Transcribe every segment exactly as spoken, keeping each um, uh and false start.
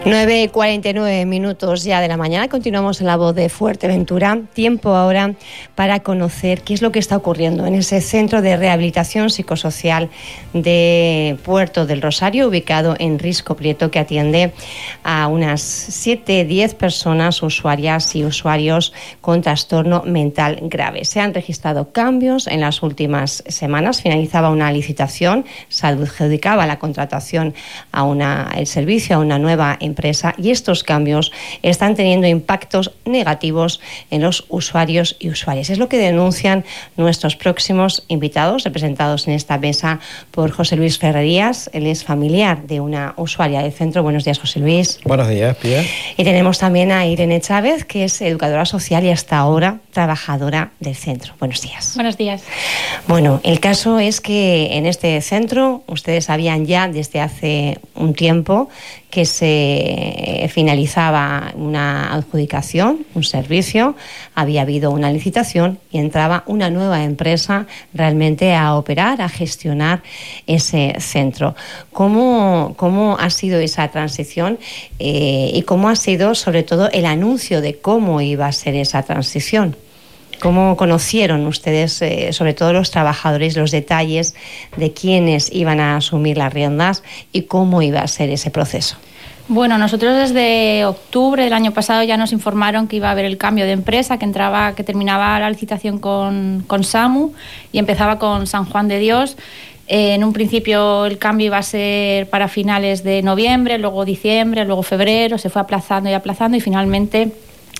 nueve y cuarenta y nueve minutos ya de la mañana. Continuamos en La Voz de Fuerteventura. Tiempo ahora para conocer qué es lo que está ocurriendo en ese centro de rehabilitación psicosocial de Puerto del Rosario, ubicado en Risco Prieto, que atiende a unas siete a diez personas, usuarias y usuarios con trastorno mental grave. Se han registrado cambios en las últimas semanas. Finalizaba una licitación, se adjudicaba la contratación a una, el servicio a una nueva empresa. Empresa, y estos cambios están teniendo impactos negativos en los usuarios y usuarias. Es lo que denuncian nuestros próximos invitados, representados en esta mesa por José Luis Ferrerías. Él es familiar de una usuaria del centro. Buenos días, José Luis. Buenos días, Pía. Y tenemos también a Irene Chávez, que es educadora social y hasta ahora trabajadora del centro. Buenos días. Buenos días. Bueno, el caso es que en este centro ustedes sabían ya desde hace un tiempo que se finalizaba una adjudicación, un servicio, había habido una licitación y entraba una nueva empresa realmente a operar, a gestionar ese centro. ¿Cómo, cómo ha sido esa transición eh, y cómo ha sido sobre todo el anuncio de cómo iba a ser esa transición? ¿Cómo conocieron ustedes, eh, sobre todo los trabajadores, los detalles de quiénes iban a asumir las riendas y cómo iba a ser ese proceso? Bueno, nosotros desde octubre del año pasado ya nos informaron que iba a haber el cambio de empresa, que entraba, que terminaba la licitación con, con SAMU y empezaba con San Juan de Dios. Eh, en un principio el cambio iba a ser para finales de noviembre, luego diciembre, luego febrero, se fue aplazando y aplazando y finalmente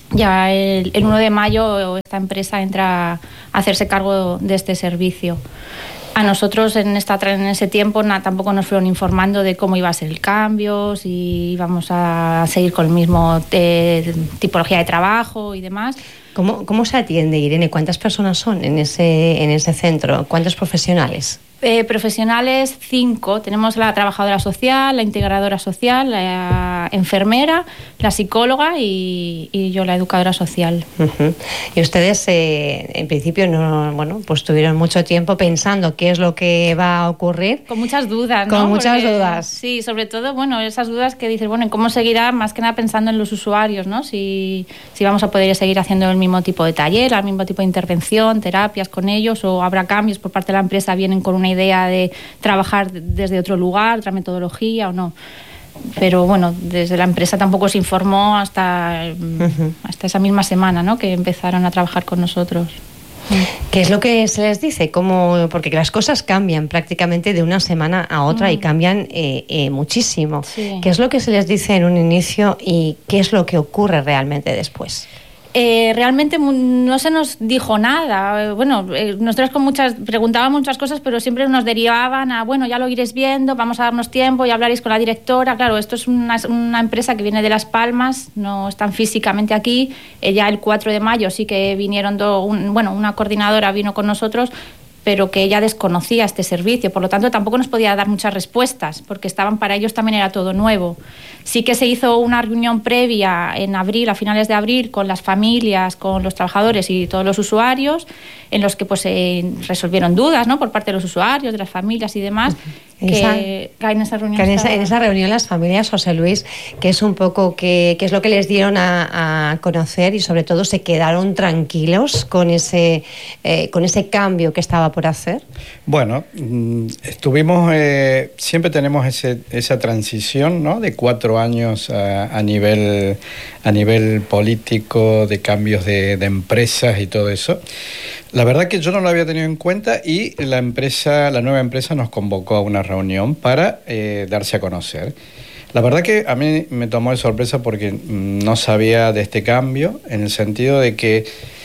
ya el, el uno de mayo esta empresa entra a hacerse cargo de este servicio. A nosotros en, esta, en ese tiempo na, tampoco nos fueron informando de cómo iba a ser el cambio, si íbamos a seguir con el mismo eh, tipología de trabajo y demás. ¿Cómo, cómo se atiende, Irene? ¿Cuántas personas son en ese, en ese centro? ¿Cuántos profesionales? Eh, profesionales, cinco. Tenemos la trabajadora social, la integradora social, la enfermera, la psicóloga y, y yo, la educadora social. Uh-huh. Y ustedes, eh, en principio, no, bueno, pues tuvieron mucho tiempo pensando qué es lo que va a ocurrir. Con muchas dudas, ¿no? Con muchas Porque, dudas. Sí, sobre todo, bueno, esas dudas que dices, bueno, ¿en cómo seguirá? Más que nada pensando en los usuarios, ¿no? Si, si vamos a poder seguir haciendo el mismo tipo de taller, el mismo tipo de intervención, terapias con ellos, o habrá cambios por parte de la empresa, vienen con una idea de trabajar desde otro lugar, otra metodología o no. Pero bueno, desde la empresa tampoco se informó hasta, uh-huh. hasta esa misma semana, ¿no? Que empezaron a trabajar con nosotros. ¿Qué es lo que se les dice? ¿Cómo? Porque las cosas cambian prácticamente de una semana a otra uh-huh. y cambian eh, eh, muchísimo. Sí. ¿Qué es lo que se les dice en un inicio y qué es lo que ocurre realmente después? Eh, realmente no se nos dijo nada. Bueno, eh, nosotros con muchas preguntábamos muchas cosas, pero siempre nos derivaban a, bueno, ya lo iréis viendo, vamos a darnos tiempo y hablaréis con la directora. Claro, esto es una, una empresa que viene de Las Palmas, no están físicamente aquí. Eh, ya el cuatro de mayo sí que vinieron, do, un, bueno, una coordinadora vino con nosotros, pero que ella desconocía este servicio, por lo tanto tampoco nos podía dar muchas respuestas, porque estaban, para ellos también era todo nuevo. Sí que se hizo una reunión previa en abril, a finales de abril, con las familias, con los trabajadores y todos los usuarios, en los que pues se resolvieron dudas, ¿no? Por parte de los usuarios, de las familias y demás. En que, esa, que en esa reunión que en, esa, estaba... en esa reunión las familias, José Luis, que es un poco que, que es lo que les dieron a, a conocer y sobre todo se quedaron tranquilos con ese eh, con ese cambio que estaba por hacer. Bueno, estuvimos eh, siempre tenemos ese, esa transición, ¿no? De cuatro años a, a nivel a nivel político, de cambios de, de empresas y todo eso. La verdad que yo no lo había tenido en cuenta y la empresa, la nueva empresa nos convocó a una reunión para eh, darse a conocer. La verdad que a mí me tomó de sorpresa porque no sabía de este cambio, en el sentido de que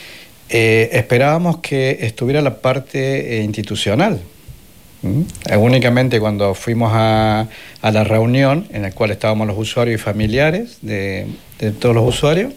eh, esperábamos que estuviera la parte eh, institucional. ¿Mm? Eh, únicamente cuando fuimos a, a la reunión en la cual estábamos los usuarios y familiares de, de todos los usuarios,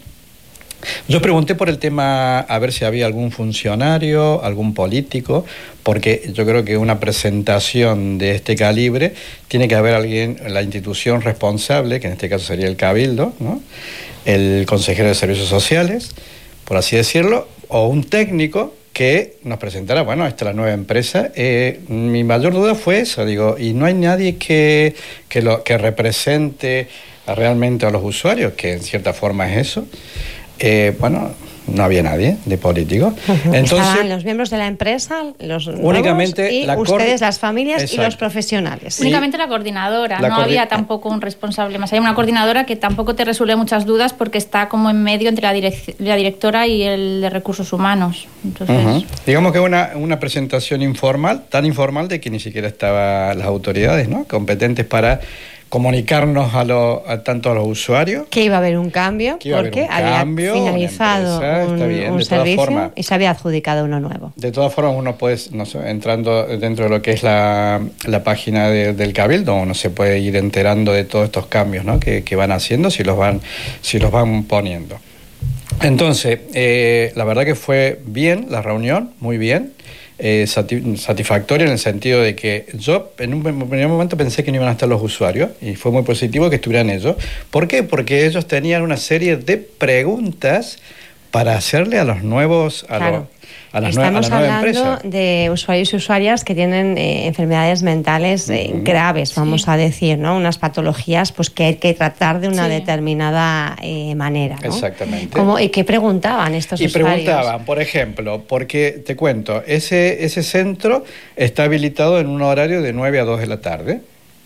yo pregunté por el tema, a ver si había algún funcionario, algún político, porque yo creo que una presentación de este calibre tiene que haber alguien, la institución responsable, que en este caso sería el Cabildo, ¿no? El consejero de Servicios Sociales, por así decirlo, o un técnico que nos presentara, bueno, esta es la nueva empresa. Eh, mi mayor duda fue eso, digo, y no hay nadie que, que, lo, que represente a realmente a los usuarios, que en cierta forma es eso. Eh, bueno, no había nadie de político. Uh-huh. Entonces, estaban los miembros de la empresa, los únicamente y la ustedes, las familias. Exacto. Y los profesionales. Sí. Únicamente la coordinadora, la no coordi- había tampoco un responsable más. Hay una coordinadora que tampoco te resuelve muchas dudas porque está como en medio entre la, direc- la directora y el de recursos humanos. Entonces, uh-huh. Digamos que una, una presentación informal, tan informal de que ni siquiera estaban las autoridades, ¿no?, competentes para comunicarnos a, lo, a tanto a los usuarios. Que iba a haber un cambio, porque un había cambio, finalizado empresa, un, bien, un servicio forma, y se había adjudicado uno nuevo. De todas formas, uno puede, no sé, entrando dentro de lo que es la, la página de, del Cabildo, uno se puede ir enterando de todos estos cambios, ¿no?, que, que van haciendo, si los van, si los van poniendo. Entonces, eh, la verdad que fue bien la reunión, muy bien. Eh, satisfactoria en el sentido de que yo en un primer momento pensé que no iban a estar los usuarios y fue muy positivo que estuvieran ellos. ¿Por qué? Porque ellos tenían una serie de preguntas para hacerle a los nuevos, a, claro. los, a, las Estamos nue- a la nueva hablando empresa. de usuarios y usuarias que tienen eh, enfermedades mentales eh, uh-huh. graves, vamos sí. a decir, ¿no? Unas patologías pues que hay que tratar de una sí. determinada eh, manera, ¿no? Exactamente. ¿Cómo, ¿Y qué preguntaban estos y usuarios? Y preguntaban, por ejemplo, porque te cuento, ese, ese centro está habilitado en un horario de nueve a dos de la tarde,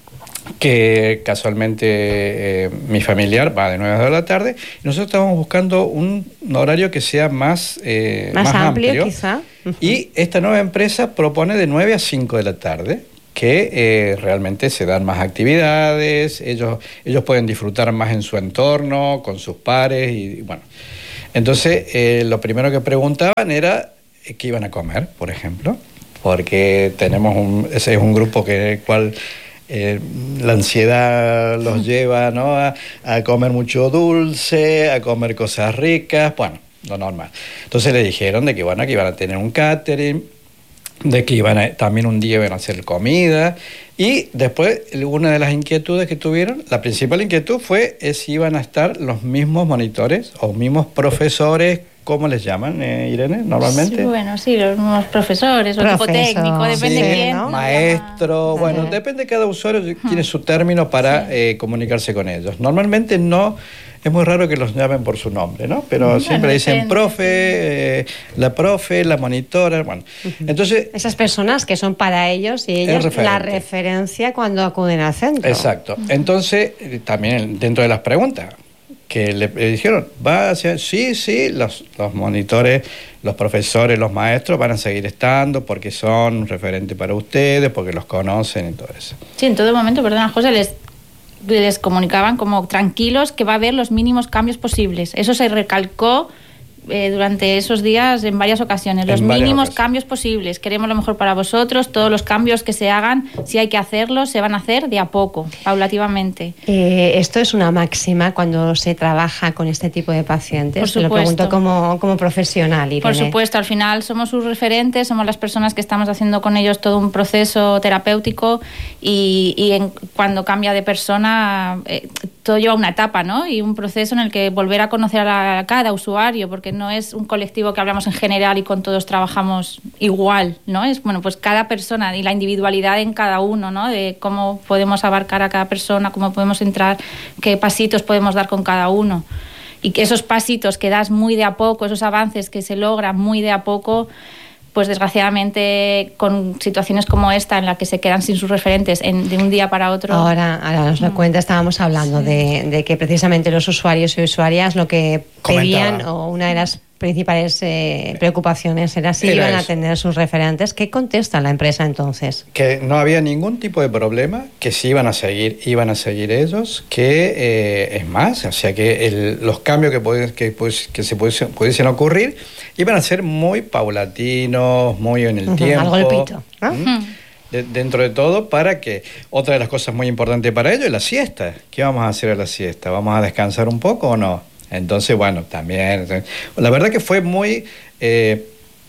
que casualmente eh, mi familiar va de nueve a dos de la tarde, y nosotros estábamos buscando un horario que sea más, eh, más, más amplio, amplio, quizá. Uh-huh. Y esta nueva empresa propone de nueve a cinco de la tarde, que eh, realmente se dan más actividades, ellos, ellos pueden disfrutar más en su entorno, con sus pares, y bueno. Entonces, eh, lo primero que preguntaban era qué iban a comer, por ejemplo, porque tenemos un, ese es un grupo que cual Eh, la ansiedad los lleva, ¿no?, a, a comer mucho dulce, a comer cosas ricas, bueno, lo normal. Entonces le dijeron de que, bueno, que iban a tener un catering, de que iban a, también un día iban a hacer comida, y después una de las inquietudes que tuvieron, la principal inquietud fue es si iban a estar los mismos monitores o mismos profesores. ¿Cómo les llaman, eh, Irene, normalmente? Sí, bueno, sí, los mismos profesores o equipo técnico, depende sí, de quién. ¿no? Maestro, no, bueno, depende, cada usuario tiene su término para sí. eh, comunicarse con ellos. Normalmente no, es muy raro que los llamen por su nombre, ¿no? Pero bueno, siempre dicen depende, profe, sí. eh, la profe, la monitora, bueno. Uh-huh. Entonces, esas personas que son para ellos y ellos la referencia cuando acuden al centro. Exacto. Entonces, también dentro de las preguntas, que le dijeron, va a ser, sí, sí, los, los monitores, los profesores, los maestros van a seguir estando porque son un referente para ustedes, porque los conocen y todo eso. Sí, en todo momento, perdona, José, les, les comunicaban como tranquilos que va a haber los mínimos cambios posibles. Eso se recalcó eh, durante esos días en varias ocasiones. Los mínimos ocasiones. cambios posibles. Queremos lo mejor para vosotros. Todos los cambios que se hagan, si hay que hacerlos, se van a hacer de a poco, paulativamente. Eh, esto es una máxima cuando se trabaja con este tipo de pacientes. Por supuesto. Lo pregunto como, como profesional, Irene. Por supuesto, al final somos sus referentes, somos las personas que estamos haciendo con ellos todo un proceso terapéutico y, y en, cuando cambia de persona, eh, todo lleva una etapa, ¿no? Y un proceso en el que volver a conocer a, la, a cada usuario, porque no es un colectivo que hablamos en general y con todos trabajamos igual, ¿no? Es, bueno, pues cada persona y la individualidad en cada uno, ¿no? De cómo podemos abarcar a cada persona, cómo podemos entrar, qué pasitos podemos dar con cada uno. Y que esos pasitos que das muy de a poco, esos avances que se logran muy de a poco, pues desgraciadamente con situaciones como esta en la que se quedan sin sus referentes en, de un día para otro. Ahora, ahora nos lo cuenta, estábamos hablando sí. de, de que precisamente los usuarios y usuarias lo que pedían, Comentaba. o una de las principales eh, preocupaciones era si era iban eso. a tener sus referentes. ¿Qué contesta la empresa entonces? Que no había ningún tipo de problema, que sí iban a seguir, iban a seguir ellos, que eh, es más, o sea que el, los cambios que, pueden, que, pues, que se pudiesen, pudiesen ocurrir iban a ser muy paulatinos, muy en el uh-huh, tiempo. Al golpito, ¿no? ¿Mm? De, dentro de todo, para que otra de las cosas muy importantes para ellos es la siesta. ¿Qué vamos a hacer a la siesta? ¿Vamos a descansar un poco o no? Entonces, bueno, también, la verdad que fue muy, eh,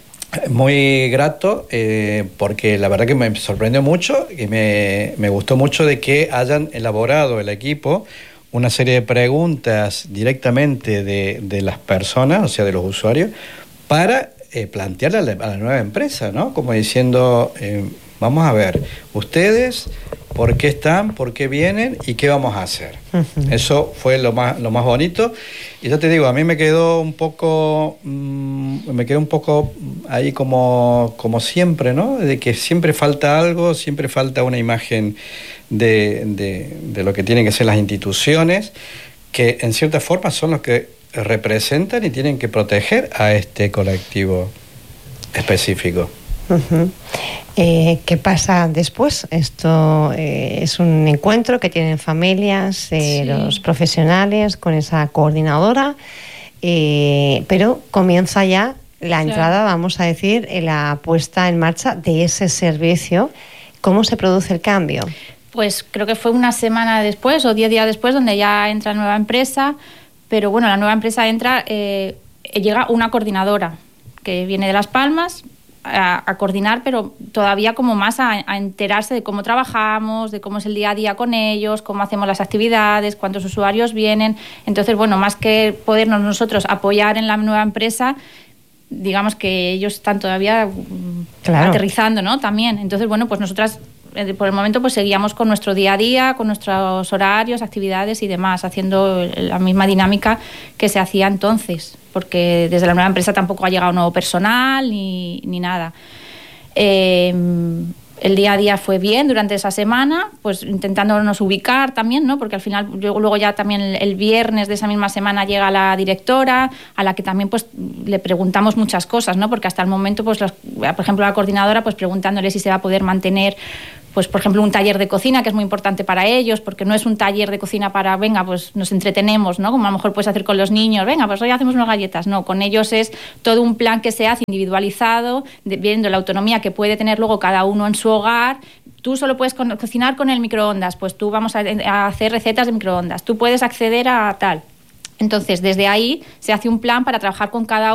muy grato, eh, porque la verdad que me sorprendió mucho y me, me gustó mucho de que hayan elaborado el equipo una serie de preguntas directamente de, de las personas, o sea, de los usuarios, para eh, plantearle a la, a la nueva empresa, ¿no? Como diciendo, eh, vamos a ver, ustedes, ¿por qué están? ¿Por qué vienen? ¿Y qué vamos a hacer? Uh-huh. Eso fue lo más, lo más bonito. Y yo te digo, a mí me quedó un poco, mmm, me quedó un poco ahí como, como siempre, ¿no? De que siempre falta algo, siempre falta una imagen de, de, de lo que tienen que ser las instituciones, que en cierta forma son los que representan y tienen que proteger a este colectivo específico. Uh-huh. Eh, ¿Qué pasa después? Esto eh, es un encuentro que tienen familias, eh, sí. los profesionales con esa coordinadora, eh, pero comienza ya la entrada, claro. vamos a decir, en la puesta en marcha de ese servicio. ¿Cómo se produce el cambio? Pues creo que fue una semana después o diez días después donde ya entra la nueva empresa. Pero bueno, la nueva empresa entra, eh, llega una coordinadora que viene de Las Palmas a, a coordinar, pero todavía como más a, a enterarse de cómo trabajamos, de cómo es el día a día con ellos, cómo hacemos las actividades, cuántos usuarios vienen. Entonces, bueno, más que podernos nosotros apoyar en la nueva empresa, digamos que ellos están todavía claro. aterrizando, ¿no? También. Entonces, bueno, pues nosotras por el momento pues seguíamos con nuestro día a día, con nuestros horarios, actividades y demás, haciendo la misma dinámica que se hacía entonces, porque desde la nueva empresa tampoco ha llegado nuevo personal ni, ni nada. Eh, el día a día fue bien durante esa semana, pues intentándonos ubicar también, ¿no? Porque al final luego ya también el, el viernes de esa misma semana llega la directora, a la que también pues le preguntamos muchas cosas, ¿no? Porque hasta el momento, pues los, por ejemplo, la coordinadora, pues preguntándole si se va a poder mantener, pues por ejemplo, un taller de cocina, que es muy importante para ellos, porque no es un taller de cocina para, venga, pues nos entretenemos, ¿no? Como a lo mejor puedes hacer con los niños, venga, pues hoy hacemos unas galletas. No, con ellos es todo un plan que se hace individualizado, de, viendo la autonomía que puede tener luego cada uno en su hogar. Tú solo puedes co- cocinar con el microondas, pues tú vamos a, a hacer recetas de microondas. Tú puedes acceder a tal. Entonces, desde ahí se hace un plan para trabajar con cada